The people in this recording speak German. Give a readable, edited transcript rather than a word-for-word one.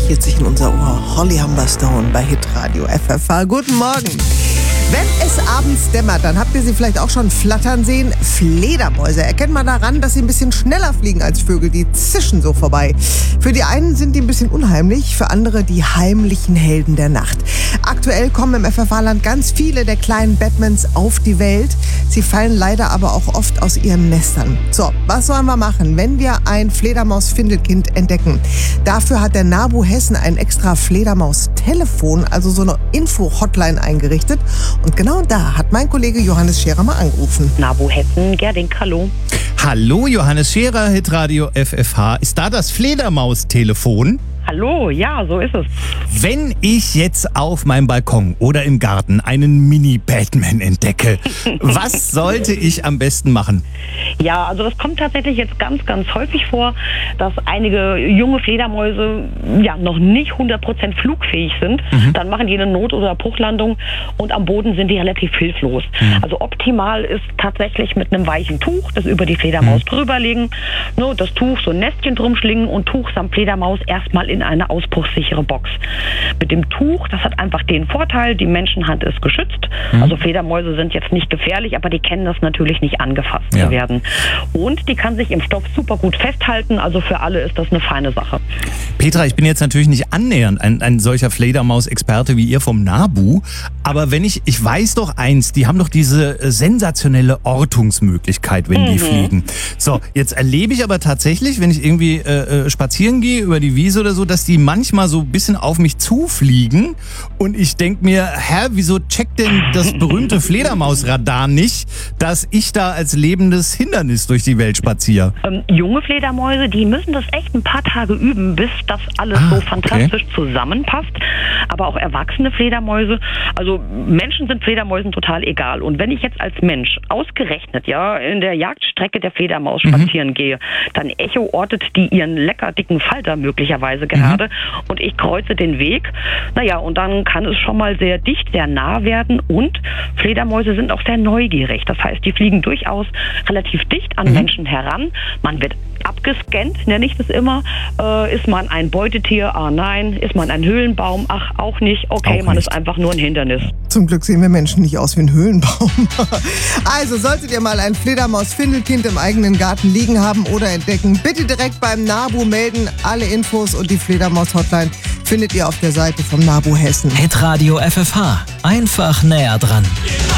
schlängelt sich in unser Ohr. Holly Humberstone bei Hitradio FFH. Guten Morgen. Wenn es abends dämmert, dann habt ihr sie vielleicht auch schon flattern sehen. Fledermäuse erkennt man daran, dass sie ein bisschen schneller fliegen als Vögel. Die zischen so vorbei. Für die einen sind die ein bisschen unheimlich, für andere die heimlichen Helden der Nacht. Aktuell kommen im FFH-Land ganz viele der kleinen Batmans auf die Welt. Sie fallen leider aber auch oft aus ihren Nestern. So, was sollen wir machen, wenn wir ein Fledermaus-Findelkind entdecken? Dafür hat der NABU Hessen ein extra Fledermaus-Telefon, also so eine Info-Hotline eingerichtet. Und genau da hat mein Kollege Johannes Scherer mal angerufen. NABU Hessen, Gerding, hallo. Hallo, Johannes Scherer, Hitradio FFH. Ist da das Fledermaus-Telefon? Hallo, ja, so ist es. Wenn ich jetzt auf meinem Balkon oder im Garten einen Mini-Batman entdecke, was sollte ich am besten machen? Ja, also das kommt tatsächlich jetzt ganz, ganz häufig vor, dass einige junge Fledermäuse ja noch nicht 100% flugfähig sind. Dann machen die eine Not- oder Bruchlandung und am Boden sind die relativ hilflos. Also optimal ist tatsächlich mit einem weichen Tuch, das über die Fledermaus drüberlegen, das Tuch so ein Nestchen drum schlingen und Tuch samt Fledermaus erstmal in eine ausbruchssichere Box. Mit dem Tuch, das hat einfach den Vorteil, die Menschenhand ist geschützt. Also Fledermäuse sind jetzt nicht gefährlich, aber die kennen das natürlich nicht, angefasst zu werden. Und die kann sich im Stoff super gut festhalten, also für alle ist das eine feine Sache. Petra, ich bin jetzt natürlich nicht annähernd ein solcher Fledermaus-Experte wie ihr vom NABU, aber ich weiß doch eins, die haben doch diese sensationelle Ortungsmöglichkeit, wenn die fliegen. So, jetzt erlebe ich aber tatsächlich, wenn ich irgendwie spazieren gehe über die Wiese oder so, dass die manchmal so ein bisschen auf mich zufliegen und ich denke mir, wieso checkt denn das berühmte Fledermausradar nicht, dass ich da als lebendes Hindernis durch die Welt spaziere? Junge Fledermäuse, die müssen das echt ein paar Tage üben, bis das alles so fantastisch zusammenpasst. Aber auch erwachsene Fledermäuse, also Menschen sind Fledermäusen total egal. Und wenn ich jetzt als Mensch ausgerechnet in der Jagdstrecke der Fledermaus spazieren gehe, dann echoortet die ihren lecker dicken Falter möglicherweise gerade und ich kreuze den Weg. Und dann kann es schon mal sehr dicht, sehr nah werden und Fledermäuse sind auch sehr neugierig. Das heißt, die fliegen durchaus relativ dicht an Menschen heran. Man wird abgescannt, nenne ich das immer. Ist man ein Beutetier? Ah nein. Ist man ein Höhlenbaum? Ach, auch nicht. Okay, man ist einfach nur ein Hindernis. Zum Glück sehen wir Menschen nicht aus wie ein Höhlenbaum. Also solltet ihr mal ein Fledermaus-Findelkind im eigenen Garten liegen haben oder entdecken, bitte direkt beim NABU melden. Alle Infos und die Fledermaus-Hotline findet ihr auf der Seite vom NABU Hessen. Hitradio FFH. Einfach näher dran.